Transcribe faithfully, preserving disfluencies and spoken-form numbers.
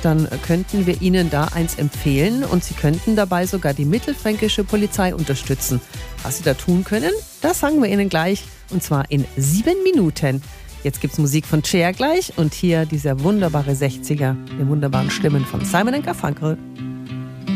dann könnten wir Ihnen da eins empfehlen und Sie könnten dabei sogar die mittelfränkische Polizei unterstützen. Was Sie da tun können, das sagen wir Ihnen gleich, und zwar in sieben Minuten. Jetzt gibt's Musik von Cher gleich und hier dieser wunderbare sechziger, die wunderbaren Stimmen von Simon and Garfunkel.